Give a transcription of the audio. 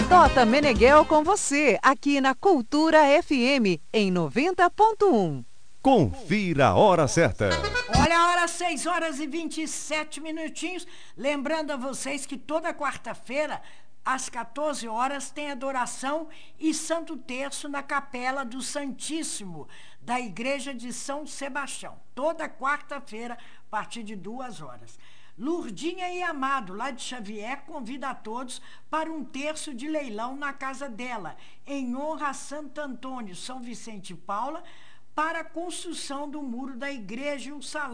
Tota Meneghel com você, aqui na Cultura FM, em 90.1. Confira a hora certa. Olha a hora, 6 horas e 27 minutinhos. Lembrando a vocês que toda quarta-feira, às 14 horas, tem adoração e Santo Terço na Capela do Santíssimo, da Igreja de São Sebastião. Toda quarta-feira, a partir de 2 horas. Lurdinha e Amado, lá de Xavier, convida a todos para um terço de leilão na casa dela, em honra a Santo Antônio, São Vicente e Paula, para a construção do muro da igreja e o salão.